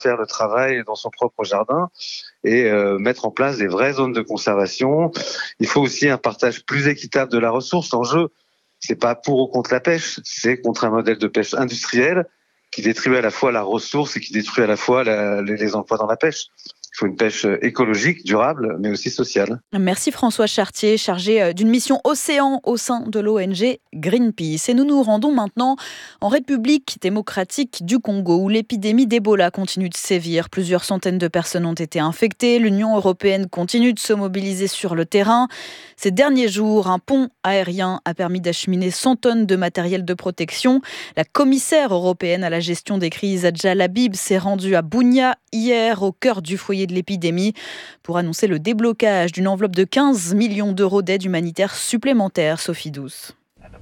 faire le travail dans son propre jardin et mettre en place des vraies zones de conservation. Il faut aussi un partage plus équitable de la ressource. L'enjeu, c'est pas pour ou contre la pêche, c'est contre un modèle de pêche industrielle qui détruit à la fois la ressource et qui détruit à la fois les emplois dans la pêche. Il faut une pêche écologique, durable, mais aussi sociale. Merci François Chartier, chargé d'une mission Océan au sein de l'ONG Greenpeace. Et nous nous rendons maintenant en République démocratique du Congo, où l'épidémie d'Ebola continue de sévir. Plusieurs centaines de personnes ont été infectées. L'Union européenne continue de se mobiliser sur le terrain. Ces derniers jours, un pont aérien a permis d'acheminer 100 tonnes de matériel de protection. La commissaire européenne à la gestion des crises, Adja Labib, s'est rendue à Bunia hier, au cœur du foyer de l'épidémie, pour annoncer le déblocage d'une enveloppe de 15 millions d'euros d'aide humanitaire supplémentaire. Sophie Douce.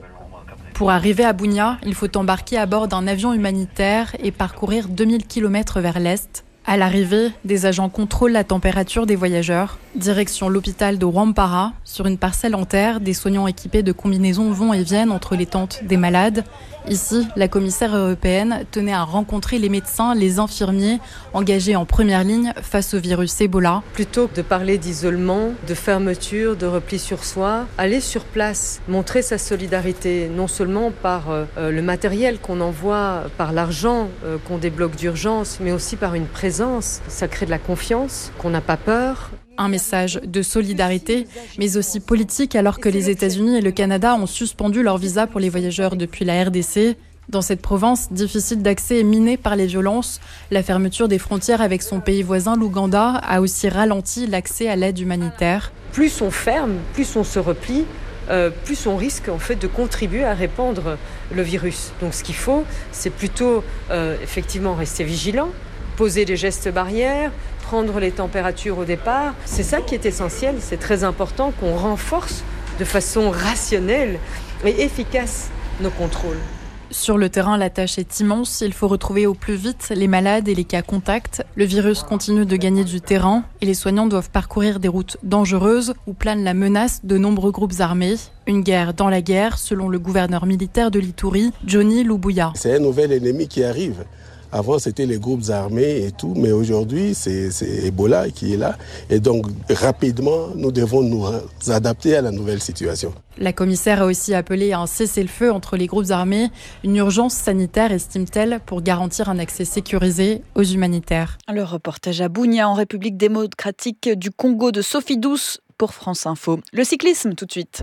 Pour arriver à Bunia, il faut embarquer à bord d'un avion humanitaire et parcourir 2000 km vers l'est. À l'arrivée, des agents contrôlent la température des voyageurs. Direction l'hôpital de Rwampara. Sur une parcelle en terre, des soignants équipés de combinaisons vont et viennent entre les tentes des malades. Ici, la commissaire européenne tenait à rencontrer les médecins, les infirmiers, engagés en première ligne face au virus Ebola. Plutôt que de parler d'isolement, de fermeture, de repli sur soi, aller sur place, montrer sa solidarité, non seulement par le matériel qu'on envoie, par l'argent qu'on débloque d'urgence, mais aussi par une présence. Ça crée de la confiance, qu'on n'a pas peur. Un message de solidarité, mais aussi politique, alors que les États-Unis et le Canada ont suspendu leur visa pour les voyageurs depuis la RDC. Dans cette province, difficile d'accès et minée par les violences, la fermeture des frontières avec son pays voisin, l'Ouganda, a aussi ralenti l'accès à l'aide humanitaire. Plus on ferme, plus on se replie, plus on risque en fait de contribuer à répandre le virus. Donc ce qu'il faut, c'est plutôt effectivement rester vigilant, poser des gestes barrières, prendre les températures au départ. C'est ça qui est essentiel, c'est très important qu'on renforce de façon rationnelle et efficace nos contrôles. Sur le terrain, la tâche est immense. Il faut retrouver au plus vite les malades et les cas contacts. Le virus continue de gagner du terrain et les soignants doivent parcourir des routes dangereuses où plane la menace de nombreux groupes armés. Une guerre dans la guerre, selon le gouverneur militaire de l'Ituri, Johnny Lubuya. C'est un nouvel ennemi qui arrive. Avant, c'était les groupes armés et tout, mais aujourd'hui, c'est Ebola qui est là. Et donc, rapidement, nous devons nous adapter à la nouvelle situation. La commissaire a aussi appelé à un cessez-le-feu entre les groupes armés, une urgence sanitaire, estime-t-elle, pour garantir un accès sécurisé aux humanitaires. Le reportage à Bunia, en République démocratique du Congo, de Sophie Douce pour France Info. Le cyclisme, tout de suite.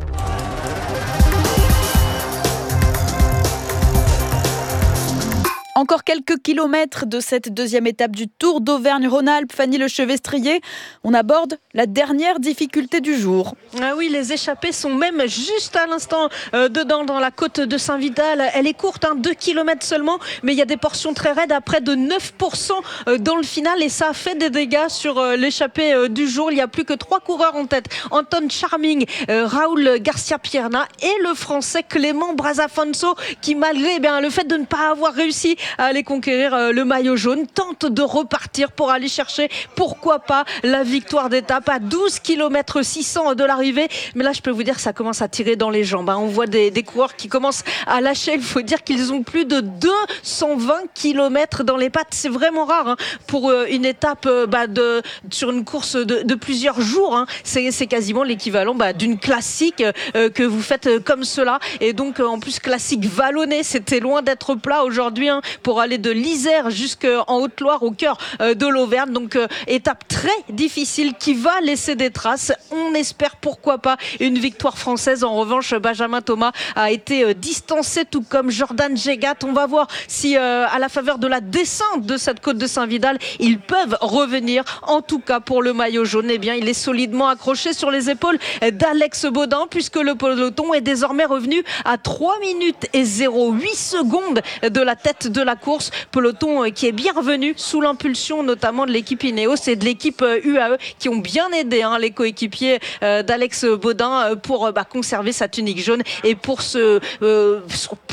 Encore quelques kilomètres de cette deuxième étape du Tour d'Auvergne-Rhône-Alpes. Fanny Lechevestrier, on aborde la dernière difficulté du jour. Ah oui, les échappées sont même juste à l'instant dedans, dans la côte de Saint-Vidal. Elle est courte, 2 km seulement, mais il y a des portions très raides, à près de 9% dans le final, et ça a fait des dégâts sur l'échappée du jour. Il n'y a plus que 3 coureurs en tête. Anton Charming, Raoul Garcia-Pierna et le Français Clément Brazafonso, qui malgré le fait de ne pas avoir réussi à aller conquérir le maillot jaune, tente de repartir pour aller chercher, pourquoi pas, la victoire d'étape à 12 km 600 de l'arrivée. Mais là, je peux vous dire que ça commence à tirer dans les jambes. On voit des coureurs qui commencent à lâcher. Il faut dire qu'ils ont plus de 220 km dans les pattes. C'est vraiment rare pour une étape sur une course de plusieurs jours. C'est quasiment l'équivalent d'une classique que vous faites comme cela. Et donc, en plus, classique vallonnée. C'était loin d'être plat aujourd'hui, pour aller de l'Isère jusqu'en Haute-Loire, au cœur de l'Auvergne. Donc, étape très difficile qui va laisser des traces. On espère, pourquoi pas, une victoire française. En revanche, Benjamin Thomas a été distancé, tout comme Jordan Jegat. On va voir si, à la faveur de la descente de cette côte de Saint-Vidal, ils peuvent revenir. En tout cas, pour le maillot jaune, il est solidement accroché sur les épaules d'Alex Baudin, puisque le peloton est désormais revenu à 3 minutes et 08 secondes de la tête de la course. Peloton qui est bien revenu sous l'impulsion notamment de l'équipe Ineos et de l'équipe UAE, qui ont bien aidé les coéquipiers d'Alex Baudin pour conserver sa tunique jaune et pour se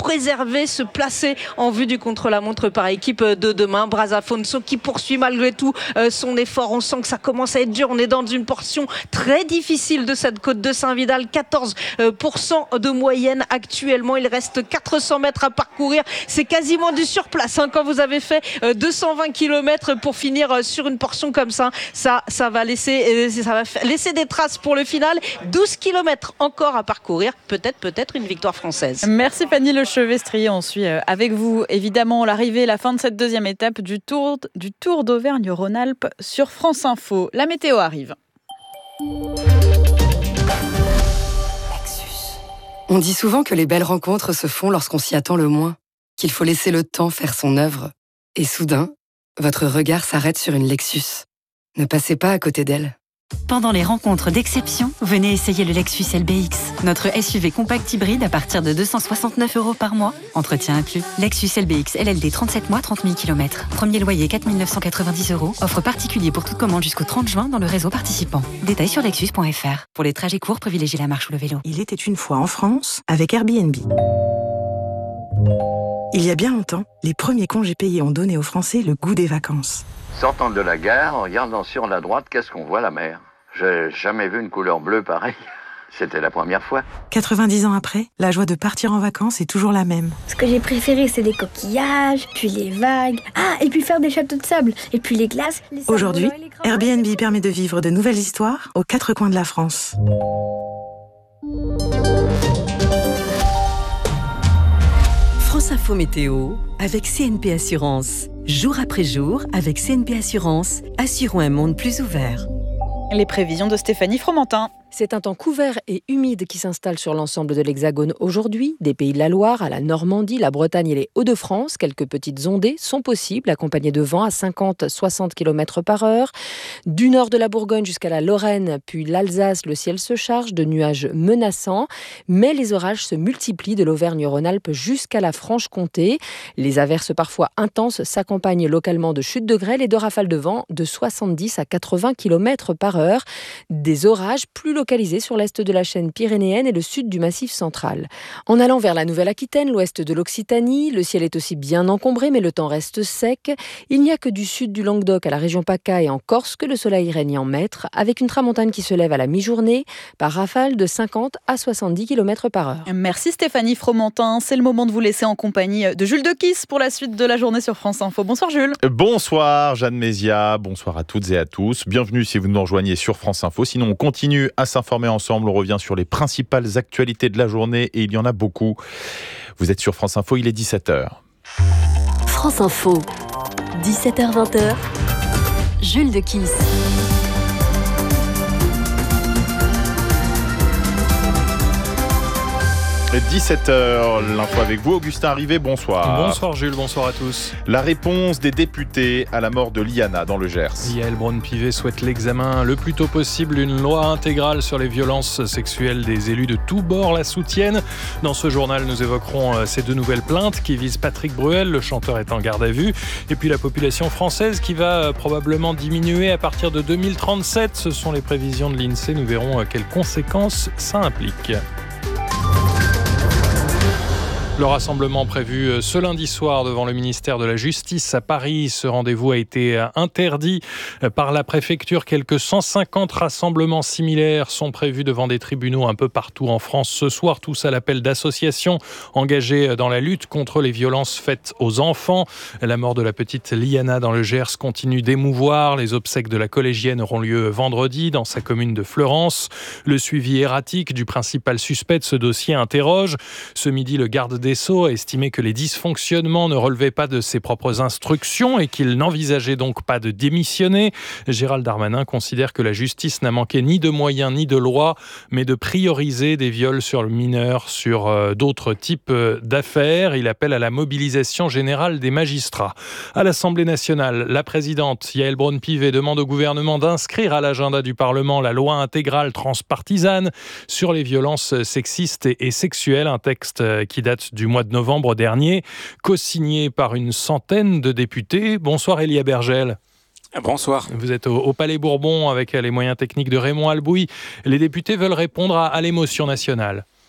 préserver, se placer en vue du contre-la-montre par équipe de demain. Braz Afonso qui poursuit malgré tout son effort. On sent que ça commence à être dur. On est dans une portion très difficile de cette côte de Saint-Vidal. 14% de moyenne actuellement. Il reste 400 mètres à parcourir. C'est quasiment du surplace quand vous avez fait 220 km pour finir sur une portion comme ça. Ça va laisser des traces pour le final. 12 km encore à parcourir. Peut-être une victoire française. Merci Fanny Lechevestrier. On suit avec vous évidemment l'arrivée, la fin de cette deuxième étape du Tour d'Auvergne-Rhône-Alpes sur France Info. La météo arrive. On dit souvent que les belles rencontres se font lorsqu'on s'y attend le moins, qu'il faut laisser le temps faire son œuvre. Et soudain, votre regard s'arrête sur une Lexus. Ne passez pas à côté d'elle. Pendant les rencontres d'exception, venez essayer le Lexus LBX, notre SUV compact hybride à partir de 269 € par mois. Entretien inclus. Lexus LBX LLD 37 mois, 30 000 km. Premier loyer 4 990 €. Offre particulier pour toute commande jusqu'au 30 juin dans le réseau participant. Détails sur lexus.fr. Pour les trajets courts, privilégiez la marche ou le vélo. Il était une fois en France avec Airbnb. Il y a bien longtemps, les premiers congés payés ont donné aux Français le goût des vacances. Sortant de la gare, en regardant sur la droite, qu'est-ce qu'on voit? La mer. J'ai jamais vu une couleur bleue pareille. C'était la première fois. 90 ans après, la joie de partir en vacances est toujours la même. Ce que j'ai préféré, c'est les coquillages, puis les vagues. Ah, et puis faire des châteaux de sable, et puis les glaces. Aujourd'hui, Airbnb permet de vivre de nouvelles histoires aux quatre coins de la France. France Info Météo avec CNP Assurance. Jour après jour, avec CNP Assurance, assurons un monde plus ouvert. Les prévisions de Stéphanie Fromentin. C'est un temps couvert et humide qui s'installe sur l'ensemble de l'Hexagone aujourd'hui. Des Pays de la Loire à la Normandie, la Bretagne et les Hauts-de-France, quelques petites ondées sont possibles, accompagnées de vents à 50-60 km par heure. Du nord de la Bourgogne jusqu'à la Lorraine, puis l'Alsace, le ciel se charge de nuages menaçants. Mais les orages se multiplient de l'Auvergne-Rhône-Alpes jusqu'à la Franche-Comté. Les averses parfois intenses s'accompagnent localement de chutes de grêle et de rafales de vent de 70 à 80 km par heure. Des orages plus localisés sur l'est de la chaîne pyrénéenne et le sud du Massif central. En allant vers la Nouvelle-Aquitaine, l'ouest de l'Occitanie, le ciel est aussi bien encombré, mais le temps reste sec. Il n'y a que du sud du Languedoc à la région PACA et en Corse que le soleil règne en maître, avec une tramontane qui se lève à la mi-journée, par rafale de 50 à 70 km par heure. Merci Stéphanie Fromentin. C'est le moment de vous laisser en compagnie de Jules Dequisse pour la suite de la journée sur France Info. Bonsoir Jules. Bonsoir Jeanne Mézia, bonsoir à toutes et à tous. Bienvenue si vous nous rejoignez sur France Info. Sinon, on continue à s'informer ensemble. On revient sur les principales actualités de la journée et il y en a beaucoup. Vous êtes sur France Info, il est 17h. France Info, 17h-20h, Jules Dequisse. 17h, l'info avec vous, Augustin Arrivé, bonsoir. Bonsoir Jules, bonsoir à tous. La réponse des députés à la mort de Liana dans le Gers. Yael Braun-Pivet souhaite l'examen le plus tôt possible. Une loi intégrale sur les violences sexuelles des élus de tous bords la soutiennent. Dans ce journal, nous évoquerons ces deux nouvelles plaintes qui visent Patrick Bruel, le chanteur est en garde à vue, et puis la population française qui va probablement diminuer à partir de 2037. Ce sont les prévisions de l'INSEE, nous verrons quelles conséquences ça implique. Le rassemblement prévu ce lundi soir devant le ministère de la Justice à Paris. Ce rendez-vous a été interdit par la préfecture. Quelques 150 rassemblements similaires sont prévus devant des tribunaux un peu partout en France ce soir. Tous à l'appel d'associations engagées dans la lutte contre les violences faites aux enfants. La mort de la petite Liana dans le Gers continue d'émouvoir. Les obsèques de la collégienne auront lieu vendredi dans sa commune de Fleurance. Le suivi erratique du principal suspect de ce dossier interroge. Ce midi, le garde des Sceaux a estimé que les dysfonctionnements ne relevaient pas de ses propres instructions et qu'il n'envisageait donc pas de démissionner. Gérald Darmanin considère que la justice n'a manqué ni de moyens ni de loi, mais de prioriser des viols sur le mineur sur d'autres types d'affaires. Il appelle à la mobilisation générale des magistrats. À l'Assemblée nationale, la présidente Yael Braun-Pivet demande au gouvernement d'inscrire à l'agenda du Parlement la loi intégrale transpartisane sur les violences sexistes et sexuelles, un texte qui date du mois de novembre dernier, co-signé par une centaine de députés. Bonsoir Elia Bergel. Bonsoir. Vous êtes au Palais Bourbon avec les moyens techniques de Raymond Albouy. Les députés veulent répondre à l'émotion nationale.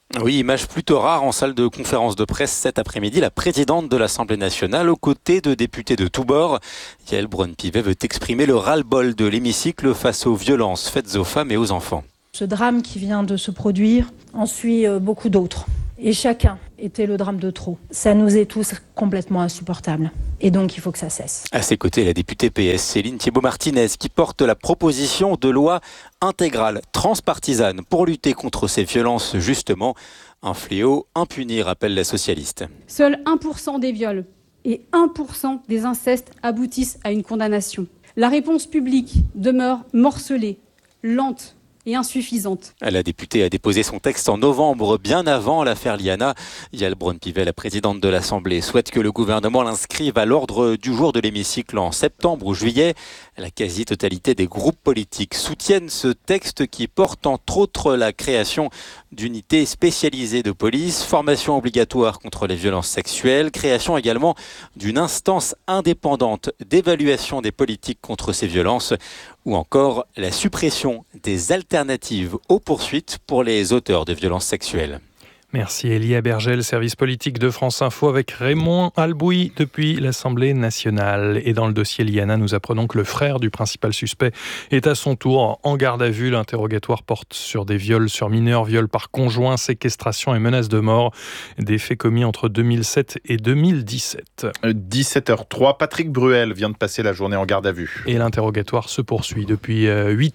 Oui, image plutôt rare en salle de conférence de presse cet après-midi. La présidente de l'Assemblée nationale, aux côtés de députés de tous bords. Yael Braun-Pivet veut exprimer le ras-le-bol de l'hémicycle face aux violences faites aux femmes et aux enfants. Ce drame qui vient de se produire en suit beaucoup d'autres. Et chacun était le drame de trop. Ça nous est tous complètement insupportable. Et donc, il faut que ça cesse. À ses côtés, la députée PS Céline Thibault-Martinez qui porte la proposition de loi intégrale, transpartisane, pour lutter contre ces violences, justement. Un fléau impuni, rappelle la socialiste. Seul 1% des viols et 1% des incestes aboutissent à une condamnation. La réponse publique demeure morcelée, lente et insuffisante. La députée a déposé son texte en novembre, bien avant l'affaire Liana. Yael Braun-Pivet, la présidente de l'Assemblée, souhaite que le gouvernement l'inscrive à l'ordre du jour de l'hémicycle en septembre ou juillet. La quasi-totalité des groupes politiques soutiennent ce texte qui porte entre autres la création d'unités spécialisées de police, formation obligatoire contre les violences sexuelles, création également d'une instance indépendante d'évaluation des politiques contre ces violences, ou encore la suppression des alternatives aux poursuites pour les auteurs de violences sexuelles. Merci Elia Bergel, service politique de France Info avec Raymond Albouy depuis l'Assemblée nationale. Et dans le dossier Liana, nous apprenons que le frère du principal suspect est à son tour en garde à vue. L'interrogatoire porte sur des viols sur mineurs, viols par conjoint, séquestration et menaces de mort. Des faits commis entre 2007 et 2017. 17h03, Patrick Bruel vient de passer la journée en garde à vue. Et l'interrogatoire se poursuit depuis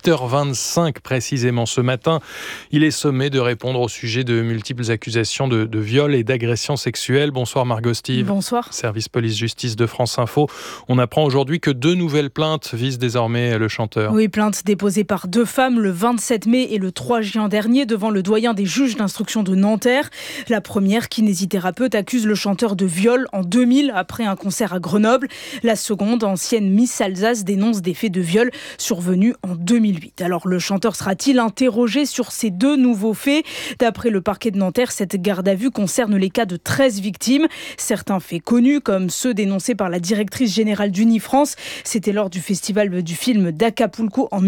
8h25 précisément ce matin. Il est sommé de répondre au sujet de multiples accusations de viol et d'agression sexuelle. Bonsoir Margot Steve. Bonsoir. Service police-justice de France Info. On apprend aujourd'hui que 2 nouvelles plaintes visent désormais le chanteur. Oui, plaintes déposées par 2 femmes le 27 mai et le 3 juin dernier devant le doyen des juges d'instruction de Nanterre. La première, kinésithérapeute, accuse le chanteur de viol en 2000 après un concert à Grenoble. La seconde, ancienne Miss Alsace, dénonce des faits de viol survenus en 2008. Alors le chanteur sera-t-il interrogé sur ces 2 nouveaux faits ? D'après le parquet de Nanterre, cette garde à vue concerne les cas de 13 victimes. Certains faits connus, comme ceux dénoncés par la directrice générale d'Unifrance. C'était lors du festival du film d'Acapulco en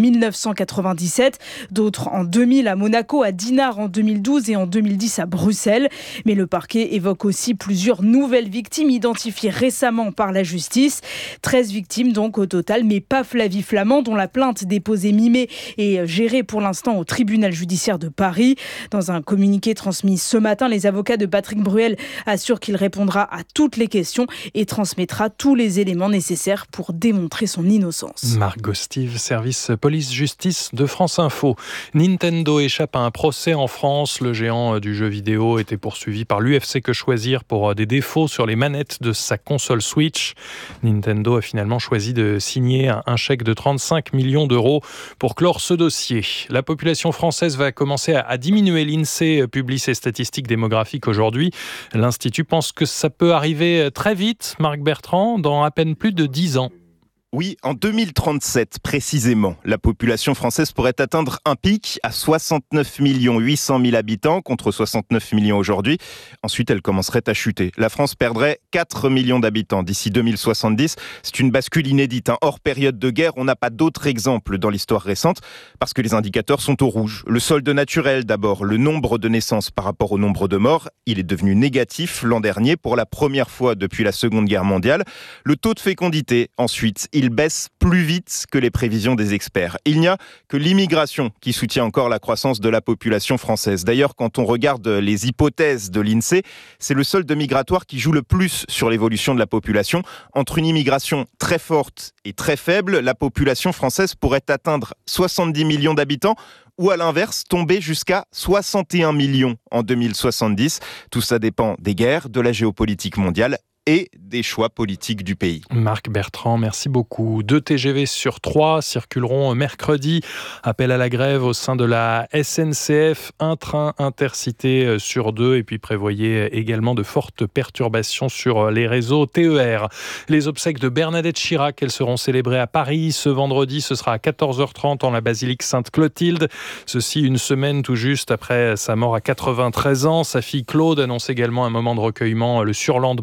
1997. D'autres en 2000 à Monaco, à Dinard en 2012 et en 2010 à Bruxelles. Mais le parquet évoque aussi plusieurs nouvelles victimes identifiées récemment par la justice. 13 victimes donc au total, mais pas Flavie Flament, dont la plainte déposée mi-mai est gérée pour l'instant au tribunal judiciaire de Paris. Dans un communiqué transmis ce matin, les avocats de Patrick Bruel assurent qu'il répondra à toutes les questions et transmettra tous les éléments nécessaires pour démontrer son innocence. Margot Steve, service police-justice de France Info. Nintendo échappe à un procès en France. Le géant du jeu vidéo était poursuivi par l'UFC Que Choisir pour des défauts sur les manettes de sa console Switch. Nintendo a finalement choisi de signer un chèque de 35 millions d'euros pour clore ce dossier. La population française va commencer à diminuer. L'INSEE publie ses statistiques démographiques aujourd'hui. L'Institut pense que ça peut arriver très vite, Marc Bertrand, dans à peine plus de 10 ans. Oui, en 2037 précisément, la population française pourrait atteindre un pic à 69 800 000 habitants contre 69 millions aujourd'hui. Ensuite, elle commencerait à chuter. La France perdrait 4 millions d'habitants d'ici 2070. C'est une bascule inédite. Hors période de guerre, on n'a pas d'autres exemples dans l'histoire récente parce que les indicateurs sont au rouge. Le solde naturel d'abord, le nombre de naissances par rapport au nombre de morts, il est devenu négatif l'an dernier pour la première fois depuis la Seconde Guerre mondiale. Le taux de fécondité, ensuite, il baisse plus vite que les prévisions des experts. Il n'y a que l'immigration qui soutient encore la croissance de la population française. D'ailleurs, quand on regarde les hypothèses de l'INSEE, c'est le solde migratoire qui joue le plus sur l'évolution de la population. Entre une immigration très forte et très faible, la population française pourrait atteindre 70 millions d'habitants ou à l'inverse, tomber jusqu'à 61 millions en 2070. Tout ça dépend des guerres, de la géopolitique mondiale et des choix politiques du pays. Marc Bertrand, merci beaucoup. 2 TGV sur 3 circuleront mercredi. Appel à la grève au sein de la SNCF. Un train intercité sur 2 et puis prévoyez également de fortes perturbations sur les réseaux TER. Les obsèques de Bernadette Chirac, elles seront célébrées à Paris ce vendredi. Ce sera à 14h30 en la basilique Sainte-Clotilde. Ceci une semaine tout juste après sa mort à 93 ans. Sa fille Claude annonce également un moment de recueillement le surlendemain dimanche.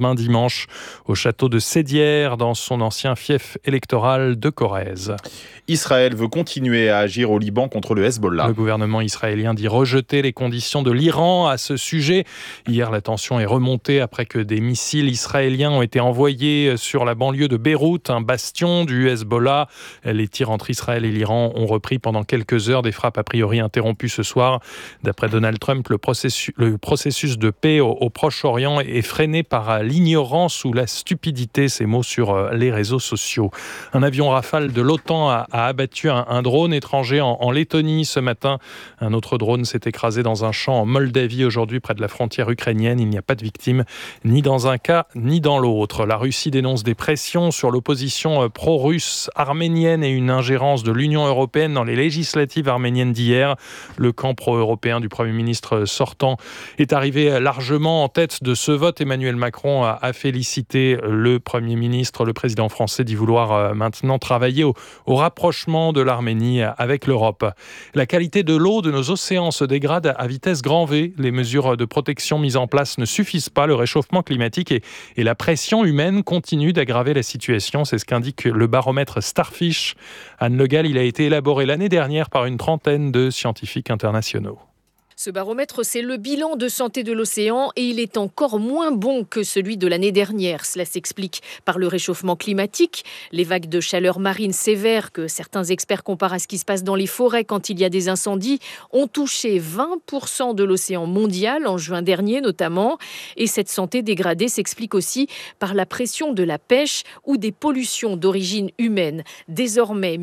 dimanche au château de Sédières, dans son ancien fief électoral de Corrèze. Israël veut continuer à agir au Liban contre le Hezbollah. Le gouvernement israélien dit rejeter les conditions de l'Iran à ce sujet. Hier, la tension est remontée après que des missiles israéliens ont été envoyés sur la banlieue de Beyrouth, un bastion du Hezbollah. Les tirs entre Israël et l'Iran ont repris pendant quelques heures, des frappes a priori interrompues ce soir. D'après Donald Trump, le processus de paix au Proche-Orient est freiné par l'ignorance ou la stupidité, ces mots sur les réseaux sociaux. Un avion Rafale de l'OTAN a abattu un drone étranger en Lettonie ce matin. Un autre drone s'est écrasé dans un champ en Moldavie aujourd'hui près de la frontière ukrainienne. Il n'y a pas de victimes ni dans un cas ni dans l'autre. La Russie dénonce des pressions sur l'opposition pro-russe arménienne et une ingérence de l'Union européenne dans les législatives arméniennes d'hier. Le camp pro-européen du Premier ministre sortant est arrivé largement en tête de ce vote. Emmanuel Macron a félicité le Premier ministre. Le président français dit vouloir maintenant travailler au rapprochement de l'Arménie avec l'Europe. La qualité de l'eau de nos océans se dégrade à vitesse grand V. Les mesures de protection mises en place ne suffisent pas. Le réchauffement climatique et la pression humaine continuent d'aggraver la situation. C'est ce qu'indique le baromètre Starfish. Anne Le Gall, il a été élaboré l'année dernière par une trentaine de scientifiques internationaux. Ce baromètre, c'est le bilan de santé de l'océan et il est encore moins bon que celui de l'année dernière. Cela s'explique par le réchauffement climatique, les vagues de chaleur marine sévères que certains experts comparent à ce qui se passe dans les forêts quand il y a des incendies ont touché 20% de l'océan mondial en juin dernier notamment. Et cette santé dégradée s'explique aussi par la pression de la pêche ou des pollutions d'origine humaine. Désormais,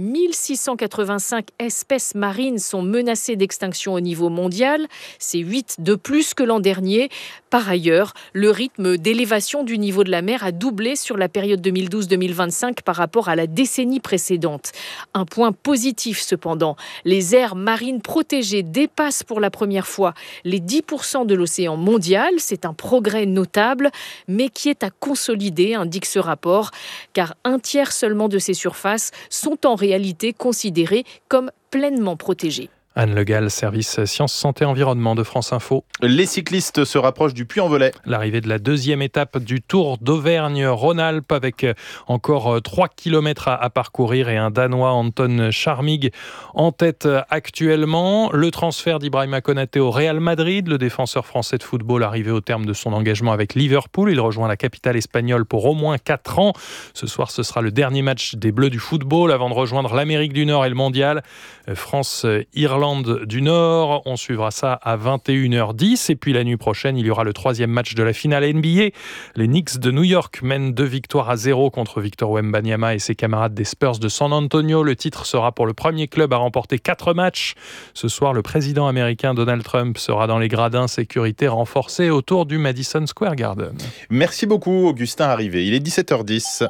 1685 espèces marines sont menacées d'extinction au niveau mondial. C'est 8 de plus que l'an dernier. Par ailleurs, le rythme d'élévation du niveau de la mer a doublé sur la période 2012-2025 par rapport à la décennie précédente. Un point positif cependant, les aires marines protégées dépassent pour la première fois les 10% de l'océan mondial. C'est un progrès notable, mais qui est à consolider, indique ce rapport, car un tiers seulement de ces surfaces sont en réalité considérées comme pleinement protégées. Anne Le Gall, service Sciences, Santé, Environnement de France Info. Les cyclistes se rapprochent du Puy-en-Velay. L'arrivée de la deuxième étape du Tour d'Auvergne-Rhône-Alpes avec encore 3 km à parcourir et un Danois, Anton Charmig, en tête actuellement. Le transfert d'Ibrahima Konaté au Real Madrid, le défenseur français de football arrivé au terme de son engagement avec Liverpool. Il rejoint la capitale espagnole pour au moins 4 ans. Ce soir, ce sera le dernier match des Bleus du football avant de rejoindre l'Amérique du Nord et le Mondial. France-Irlande du Nord, on suivra ça à 21h10 et puis la nuit prochaine il y aura le 3e match de la finale NBA. Les Knicks de New York mènent 2-0 contre Victor Wembanyama et ses camarades des Spurs de San Antonio. Le titre sera pour le premier club à remporter 4 matchs. Ce soir, le président américain Donald Trump sera dans les gradins sécurité renforcés autour du Madison Square Garden. Merci beaucoup Augustin Arrivé, il est 17h10.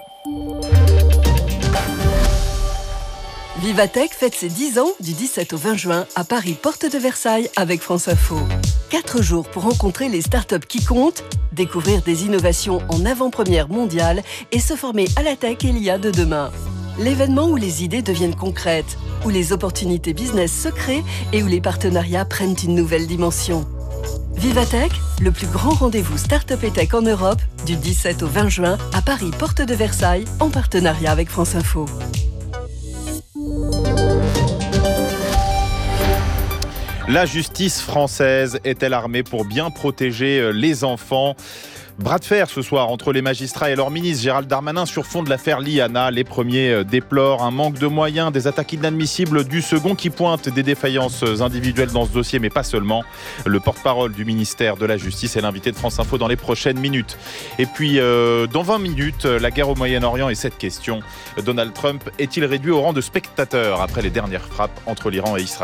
Vivatech fête ses 10 ans du 17 au 20 juin à Paris, porte de Versailles avec France Info. 4 jours pour rencontrer les startups qui comptent, découvrir des innovations en avant-première mondiale et se former à la tech et l'IA de demain. L'événement où les idées deviennent concrètes, où les opportunités business se créent et où les partenariats prennent une nouvelle dimension. Vivatech, le plus grand rendez-vous start-up et tech en Europe, du 17 au 20 juin à Paris, porte de Versailles, en partenariat avec France Info. La justice française est-elle armée pour bien protéger les enfants ? Bras de fer ce soir entre les magistrats et leur ministre Gérald Darmanin sur fond de l'affaire Liana. Les premiers déplorent un manque de moyens, des attaques inadmissibles du second qui pointe des défaillances individuelles dans ce dossier, mais pas seulement. Le porte-parole du ministère de la Justice est l'invité de France Info dans les prochaines minutes. Et puis, dans 20 minutes, la guerre au Moyen-Orient et cette question. Donald Trump est-il réduit au rang de spectateur après les dernières frappes entre l'Iran et Israël ?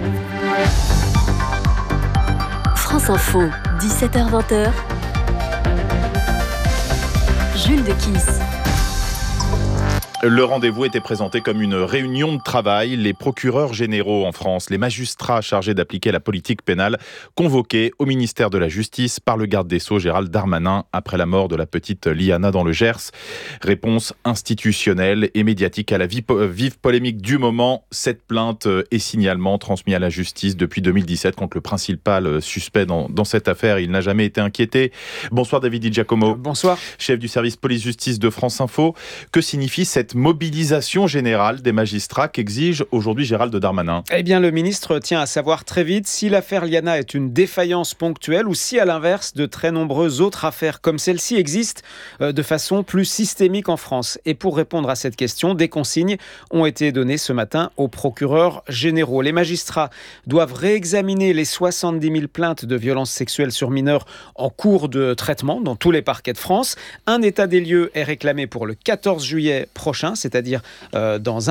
France Info, 17h-20h. Jules de Kiss. Le rendez-vous était présenté comme une réunion de travail. Les procureurs généraux en France, les magistrats chargés d'appliquer la politique pénale, convoqués au ministère de la Justice par le garde des Sceaux Gérald Darmanin après la mort de la petite Liana dans le Gers. Réponse institutionnelle et médiatique à la vive polémique du moment. 7 plaintes et signalements transmis à la justice depuis 2017 contre le principal suspect dans cette affaire. Il n'a jamais été inquiété. Bonsoir David Di Giacomo. Bonsoir. Chef du service police-justice de France Info. Que signifie cette mobilisation générale des magistrats qu'exige aujourd'hui Gérald Darmanin? Eh bien, le ministre tient à savoir très vite si l'affaire Liana est une défaillance ponctuelle ou si, à l'inverse, de très nombreuses autres affaires comme celle-ci existent de façon plus systémique en France. Et pour répondre à cette question, des consignes ont été données ce matin aux procureurs généraux. Les magistrats doivent réexaminer les 70 000 plaintes de violences sexuelles sur mineurs en cours de traitement dans tous les parquets de France. Un état des lieux est réclamé pour le 14 juillet prochain, c'est-à-dire dans